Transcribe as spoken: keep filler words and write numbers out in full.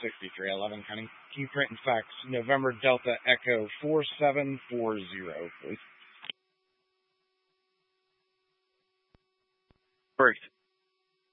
sixty-three eleven, Cunning. Key print and fax, November Delta Echo four seven four zero, please. First,